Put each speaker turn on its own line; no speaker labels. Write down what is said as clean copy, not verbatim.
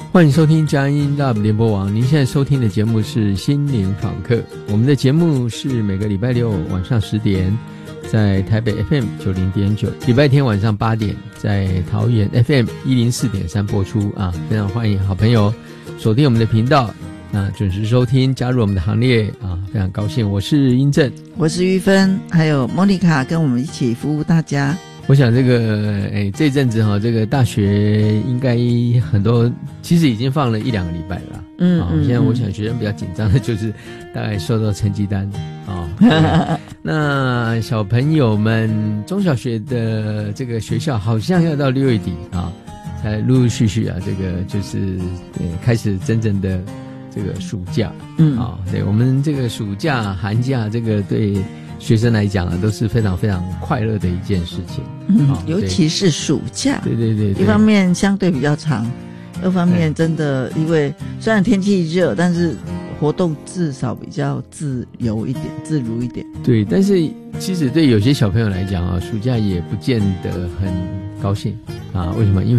欢迎收听佳音 Love 联播网，您现在收听的节目是心灵访客。我们的节目是每个礼拜六晚上10点在台北 FM 90.9，礼拜天晚上8点在桃园 FM 104.3播出啊！非常欢迎好朋友锁定我们的频道，准时收听，加入我们的行列啊！非常高兴，我是英正，
我是玉芬，还有莫妮卡，跟我们一起服务大家。
我想这个这阵子这个大学应该很多，其实已经放了1-2个礼拜了。现在我想学生比较紧张的就是大概收到成绩单那小朋友们中小学的这个学校好像要到6月底才陆陆续续这个就是开始真正的这个暑假。对，我们这个暑假寒假这个对学生来讲都是非常非常快乐的一件事情。
尤其是暑假，
对，
一方面相对比较长，二方面真的因为虽然天气热，但是活动至少比较自由一点，自如一点。
对，但是其实对有些小朋友来讲暑假也不见得很高兴为什么？因为